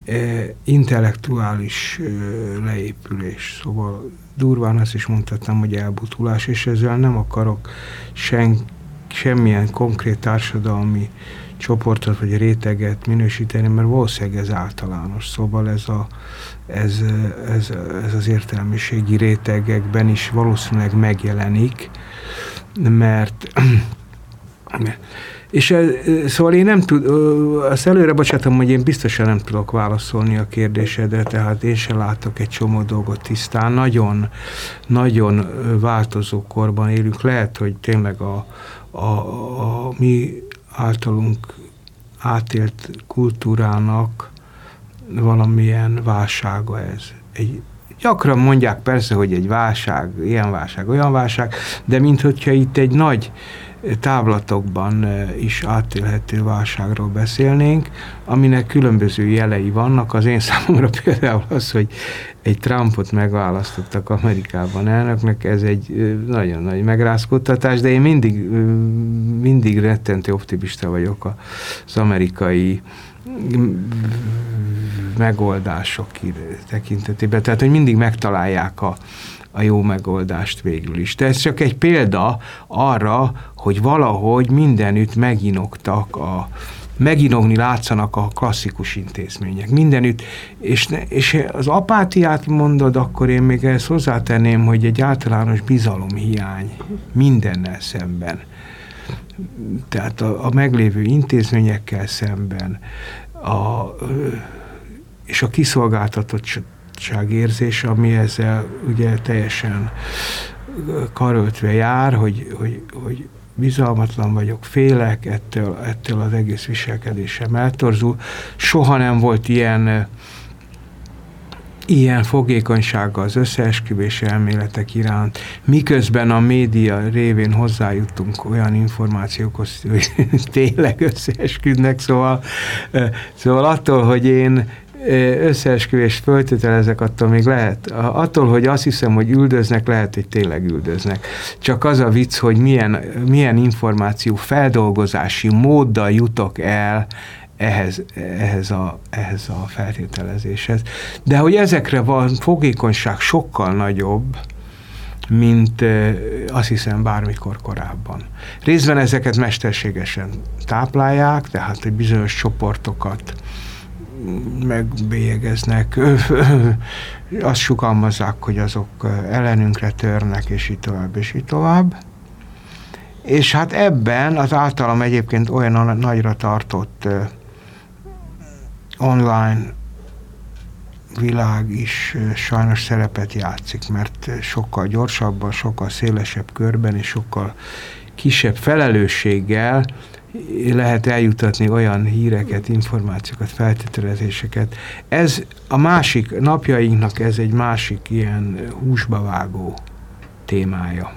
intellektuális leépülés. Szóval durván azt is mondhatnám, hogy elbutulás, és ezzel nem akarok semmilyen konkrét társadalmi csoportot vagy réteget minősíteni, mert valószínűleg ez általános. Szóval ez az értelmiségi rétegekben is valószínűleg megjelenik, mert és szóval én nem azt előre bocsátom, hogy én biztosan nem tudok válaszolni a kérdésedre, tehát én sem látok egy csomó dolgot tisztán. Nagyon, nagyon változó korban élünk. Lehet, hogy tényleg a mi általunk átélt kultúrának valamilyen válsága ez. Gyakran mondják persze, hogy egy válság, ilyen válság, olyan válság, de minthogyha itt egy nagy távlatokban is átélhető válságról beszélnénk, aminek különböző jelei vannak. Az én számomra például az, hogy egy Trumpot megválasztottak Amerikában elnöknek, ez egy nagyon nagy megrázkódtatás, de én mindig rettentő optimista vagyok az amerikai megoldások tekintetében. Tehát, hogy mindig megtalálják a jó megoldást végül is. De ez csak egy példa arra, hogy valahogy mindenütt meginogni látszanak a klasszikus intézmények. Mindenütt, és az apátiát mondod, akkor én még ezt hozzátenném, hogy egy általános bizalomhiány mindennel szemben. Tehát a meglévő intézményekkel szemben, és a kiszolgáltatottság érzés, ami ezzel ugye teljesen karöltve jár, hogy bizalmatlan vagyok, félek, ettől az egész viselkedésem eltorzul. Soha nem volt ilyen fogékonysága az összeesküvés elméletek iránt, miközben a média révén hozzájutunk olyan információkhoz, hogy tényleg összeesküdnek, szóval attól, hogy én összeesküvést föltételezek, attól még lehet. Attól, hogy azt hiszem, hogy üldöznek, lehet, hogy tényleg üldöznek. Csak az a vicc, hogy milyen információ feldolgozási móddal jutok el ehhez a feltételezéshez. De hogy ezekre van fogékonyság sokkal nagyobb, mint azt hiszem bármikor korábban. Részben ezeket mesterségesen táplálják, tehát hogy bizonyos csoportokat megbélyegeznek, azt sugalmazzák, hogy azok ellenünkre törnek, és így tovább, és így tovább. És hát ebben az általam egyébként olyan nagyra tartott online világ is sajnos szerepet játszik, mert sokkal gyorsabban, sokkal szélesebb körben és sokkal kisebb felelősséggel lehet eljutatni olyan híreket, információkat, feltételezéseket. Ez a másik, napjainknak ez egy másik ilyen húsba vágó témája.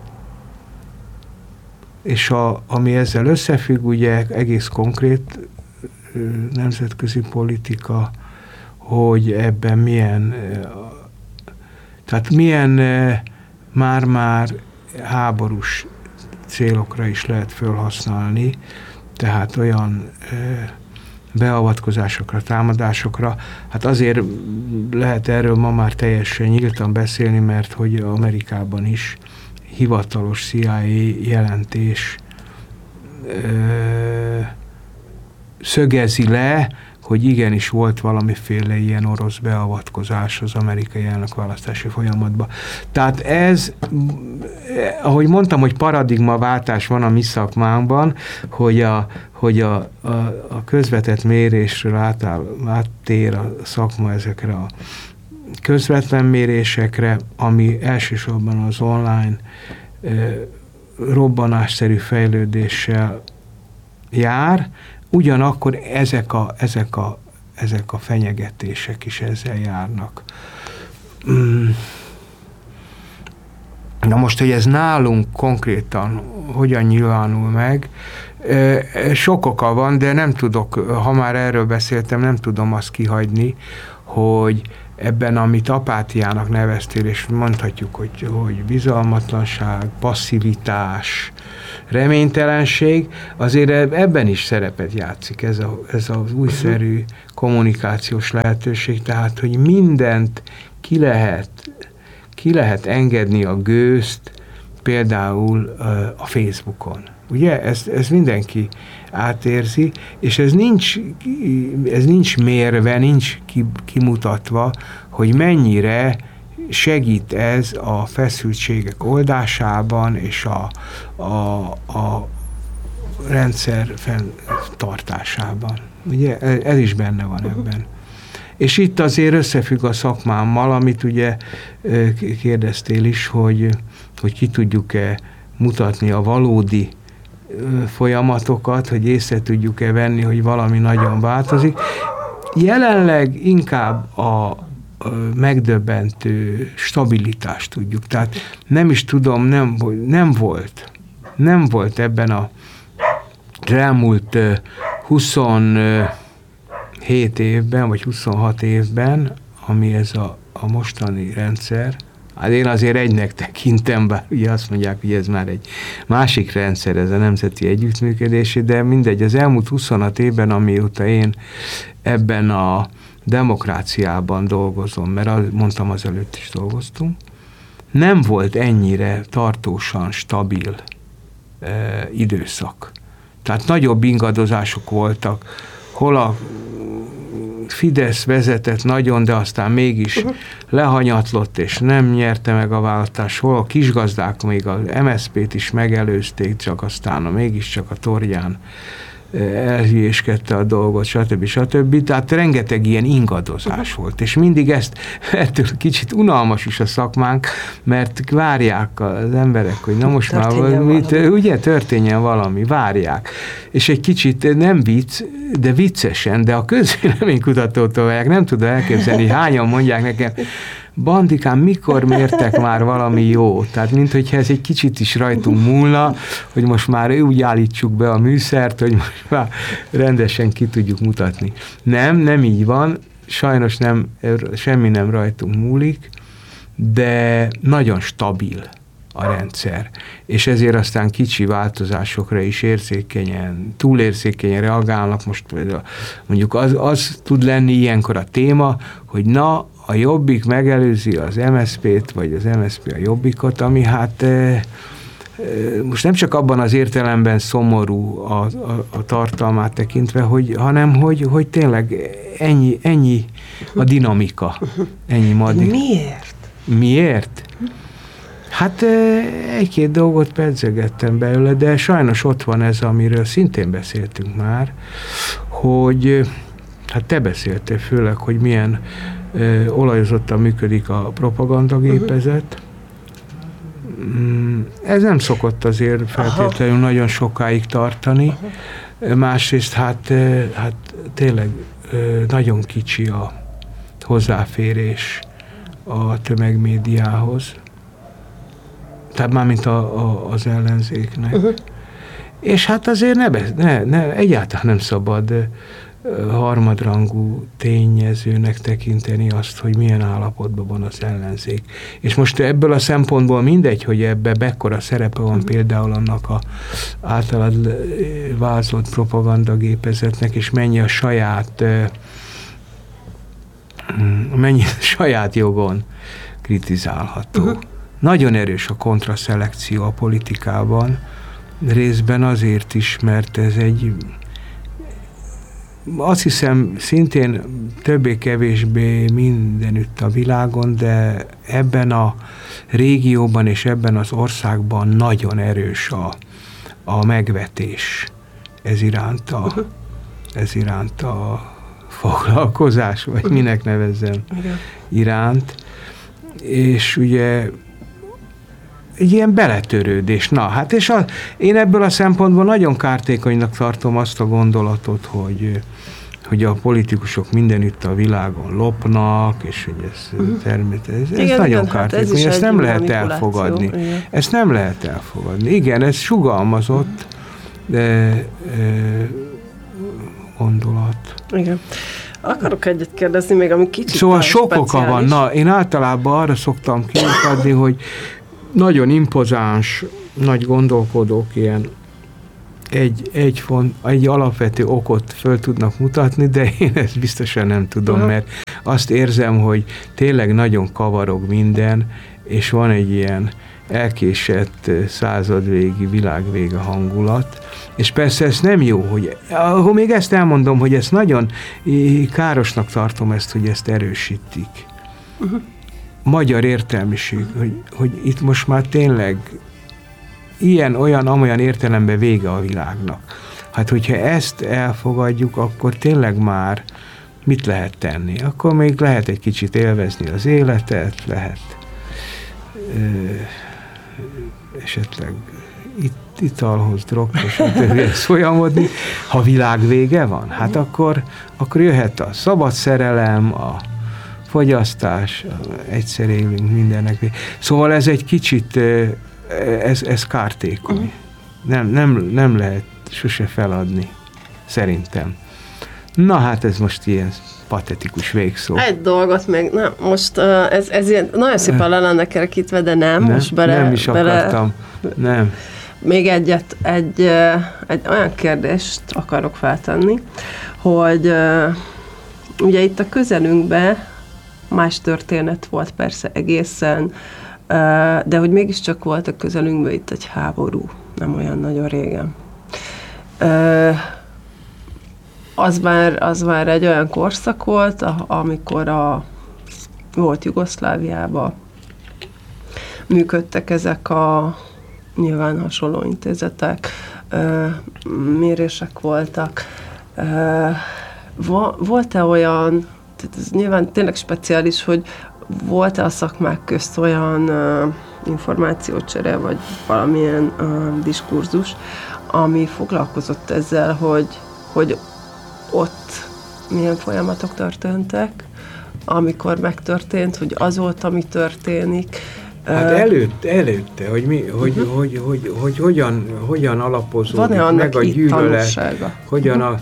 És ami ezzel összefügg, ugye egész konkrét nemzetközi politika, hogy ebben milyen már háborús célokra is lehet felhasználni, tehát olyan beavatkozásokra, támadásokra. Hát azért lehet erről ma már teljesen nyíltan beszélni, mert hogy Amerikában is hivatalos CIA jelentés szögezi le, hogy igenis volt valamiféle ilyen orosz beavatkozás az amerikai elnökválasztási folyamatban. Tehát ez, ahogy mondtam, hogy paradigmaváltás van a mi szakmánkban, hogy a közvetett mérésről áttér a szakma ezekre a közvetlen mérésekre, ami elsősorban az online robbanásszerű fejlődéssel jár, ugyanakkor ezek a fenyegetések is ezzel járnak. Na most, hogy ez nálunk konkrétan hogyan nyilvánul meg, sok oka van, de nem tudok, ha már erről beszéltem, nem tudom azt kihagyni, hogy ebben, amit apátiának neveztél, és mondhatjuk, hogy bizalmatlanság, passzivitás, reménytelenség, azért ebben is szerepet játszik ez az újszerű kommunikációs lehetőség, tehát, hogy mindent ki lehet engedni a gőzt, például a Facebookon. Ugye? Ez mindenki átérzi, és ez nincs mérve, nincs kimutatva, hogy mennyire segít ez a feszültségek oldásában és a rendszer fenntartásában. Ugye? Ez is benne van ebben. És itt azért összefügg a szakmámmal, amit ugye kérdeztél is, hogy ki tudjuk-e mutatni a valódi folyamatokat, hogy észre tudjuk-e venni, hogy valami nagyon változik. Jelenleg inkább a megdöbbentő stabilitást tudjuk. Tehát nem is tudom, nem volt ebben a elmúlt 27 évben, vagy 26 évben, ami ez a mostani rendszer. Hát én azért egynek tekintem, bár ugye azt mondják, hogy ez már egy másik rendszer, ez a nemzeti együttműködési, de mindegy, az elmúlt 26 évben, amióta én ebben a demokráciában dolgozom, mert mondtam, azelőtt is dolgoztunk, nem volt ennyire tartósan stabil időszak. Tehát nagyobb ingadozások voltak, hol a Fidesz vezetett nagyon, de aztán mégis lehanyatlott, és nem nyerte meg a választást, hol a kisgazdák még az MSZP-t is megelőzték, csak aztán mégiscsak a torján elhülyéskedte a dolgot, stb. Tehát rengeteg ilyen ingadozás volt, és mindig ettől kicsit unalmas is a szakmánk, mert várják az emberek, hogy na most már történjen valami, várják. És egy kicsit nem vicc, de viccesen, de a közvéleménykutatótól nem tudom elképzelni, hányan mondják nekem, Bandikám, mikor mértek már valami jó? Tehát, minthogyha ez egy kicsit is rajtunk múlna, hogy most már úgy állítsuk be a műszert, hogy most már rendesen ki tudjuk mutatni. Nem így van, sajnos semmi nem rajtunk múlik, de nagyon stabil a rendszer. És ezért aztán kicsi változásokra is túlérzékenyen reagálnak. Most mondjuk az tud lenni ilyenkor a téma, hogy a Jobbik megelőzi az MSZP-t, vagy az MSZP a Jobbikot, ami hát most nem csak abban az értelemben szomorú a tartalmát tekintve, hanem hogy tényleg ennyi a dinamika. Miért? Hát egy-két dolgot pedzegettem belőle, de sajnos ott van ez, amiről szintén beszéltünk már, hogy hát te beszéltél főleg, hogy milyen olajozottan működik a propagandagépezet. Ez nem szokott azért feltétlenül nagyon sokáig tartani. Másrészt hát tényleg nagyon kicsi a hozzáférés a tömegmédiához. Tehát mármint az ellenzéknek. És hát azért egyáltalán nem szabad harmadrangú tényezőnek tekinteni azt, hogy milyen állapotban van az ellenzék. És most ebből a szempontból mindegy, hogy ebbe mekkora szerepe van például annak a általad vázolt propagandagépezetnek, és mennyi a saját jogon kritizálható. Nagyon erős a kontraszelekció a politikában, részben azért is, mert ez azt hiszem szintén többé-kevésbé mindenütt a világon, de ebben a régióban és ebben az országban nagyon erős a megvetés ez iránt a foglalkozás, vagy minek nevezzem iránt. És ugye egy ilyen beletörődés. Na, hát és én ebből a szempontból nagyon kártékonynak tartom azt a gondolatot, hogy a politikusok mindenütt a világon lopnak, és hogy ez természetesen. Ez nagyon kártékony, ezt nem lehet elfogadni. Igen. Ezt nem lehet elfogadni. Igen, ez sugalmazott gondolat. Igen. Akarok egyet kérdezni még, ami kicsit szóval sok oka van. Na, én általában arra szoktam kiadni, hogy nagyon impozáns, nagy gondolkodók ilyen egy alapvető okot föl tudnak mutatni, de én ezt biztosan nem tudom, mert azt érzem, hogy tényleg nagyon kavarog minden, és van egy ilyen elkésett századvégi, világvége hangulat, és persze ez nem jó, hogy még ezt elmondom, hogy ezt nagyon károsnak tartom ezt, hogy ezt erősítik. Magyar értelmiség, hogy itt most már tényleg ilyen, olyan, amolyan értelemben vége a világnak. Hát, hogyha ezt elfogadjuk, akkor tényleg már mit lehet tenni? Akkor még lehet egy kicsit élvezni az életet, lehet esetleg italhoz, droghoz folyamodni. Ha világ vége van, hát akkor jöhet a szabad szerelem, a fogyasztás, egyszer élünk mindennek. Szóval ez egy kicsit, ez kártékony. Nem lehet sose feladni, szerintem. Na hát ez most ilyen patetikus végszó. Egy dolgot még, most ez ilyen nagyon szépen le lenne kerekítve, de nem. Most nem is akartam. Nem. Még egy olyan kérdést akarok feltenni, hogy ugye itt a közelünkben más történet volt persze egészen, de hogy mégiscsak volt a közelünkben itt egy háború, nem olyan nagyon régen. Az már egy olyan korszak volt, amikor volt Jugoszláviában működtek ezek a nyilván hasonló intézetek, mérések voltak. Volt-e olyan, tehát ez nyilván tényleg speciális, hogy volt-e a szakmák közt olyan információcsere, vagy valamilyen diskurzus, ami foglalkozott ezzel, hogy ott milyen folyamatok történtek, amikor megtörtént, hogy az volt, ami történik. Hát előtte, hogy hogyan alapozódik meg a gyűlölet. Hogyan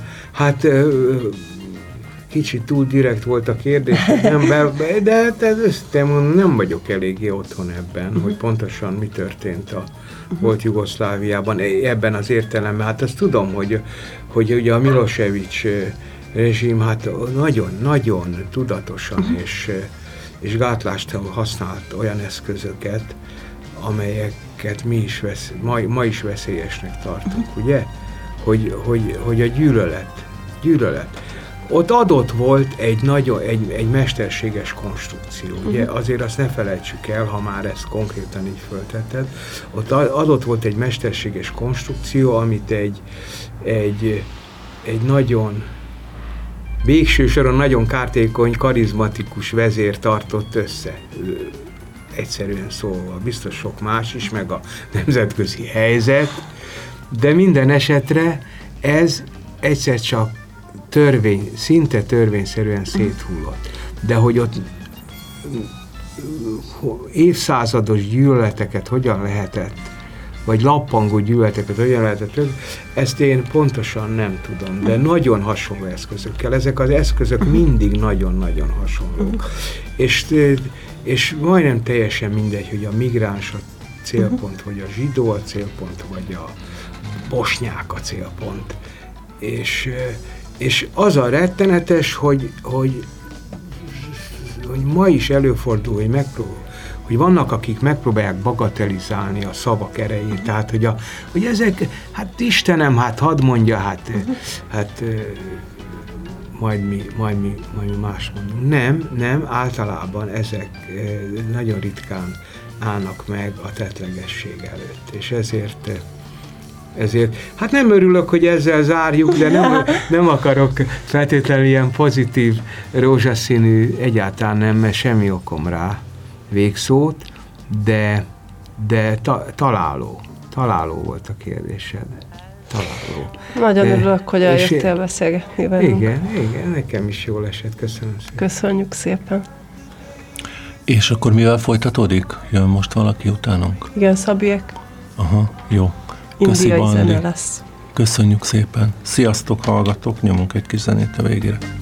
kicsit túl direkt volt a kérdés, de nem vagyok eléggé otthon ebben, hogy pontosan mi történt volt Jugoszláviában ebben az értelemben. Hát azt tudom, hogy ugye a Milosevic rezsim hát nagyon tudatosan és gátlástalanul használt olyan eszközöket, amelyeket ma is veszélyesnek tartunk, ugye? Hogy a gyűlölet. Ott adott volt egy mesterséges konstrukció, ugye? Azért azt ne felejtsük el, ha már ezt konkrétan így föltetted. Ott adott volt egy mesterséges konstrukció, amit egy nagyon végső soron nagyon kártékony, karizmatikus vezér tartott össze. Egyszerűen szóval, biztos sok más is, meg a nemzetközi helyzet, de minden esetre ez egyszer csak szinte törvényszerűen széthullott. De hogy ott évszázados gyűlöleteket hogyan lehetett, vagy lappangó gyűlöleteket hogyan lehetett, ezt én pontosan nem tudom, de nagyon hasonló eszközökkel. Ezek az eszközök mindig nagyon-nagyon hasonlók. És majdnem teljesen mindegy, hogy a migráns a célpont, vagy a zsidó a célpont, vagy a bosnyák a célpont. És az a rettenetes, hogy ma is előfordul, hogy vannak, akik megpróbálják bagatelizálni a szavak erejét, tehát, hogy ezek, hát Istenem, hát hadd mondja, hát majd mi más mondunk. Nem, általában ezek nagyon ritkán állnak meg a tettlegesség előtt, és ezért, hát nem örülök, hogy ezzel zárjuk, de nem akarok feltétlenül ilyen pozitív, rózsaszínű, egyáltalán nem, mert semmi okom rá végszót, de találó volt a kérdésed. Találó. Nagyon örülök, hogy eljöttél beszélgetni velünk. Igen, nekem is jól esett, köszönöm szépen. Köszönjük szépen. És akkor mivel folytatódik? Jön most valaki utánunk? Igen, Szabiek. Aha, jó. Indiai zene lesz. Köszönjük szépen. Sziasztok, hallgatók, nyomunk egy kis zenét a végére.